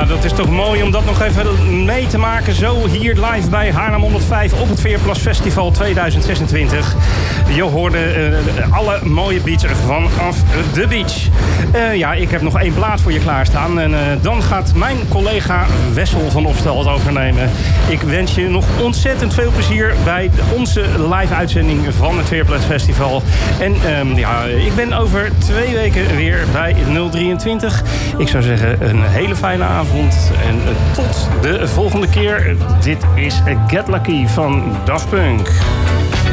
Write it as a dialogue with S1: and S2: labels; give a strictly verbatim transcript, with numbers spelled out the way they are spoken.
S1: Ja, dat is toch mooi om dat nog even mee te maken. Zo hier live bij Haarlem honderdvijf op het Veerplas Festival tweeduizend zesentwintig. Je hoorde uh, alle mooie beats vanaf de beach. Uh, ja, ik heb nog één plaat voor je klaarstaan. En uh, dan gaat mijn collega Wessel van Opstel het overnemen. Ik wens je nog ontzettend veel plezier bij onze live uitzending van het Veerplas Festival. En um, ja, ik ben over twee weken weer bij nul drieëntwintig. Ik zou zeggen, een hele fijne avond. En tot de volgende keer. Dit is Get Lucky van Daft Punk.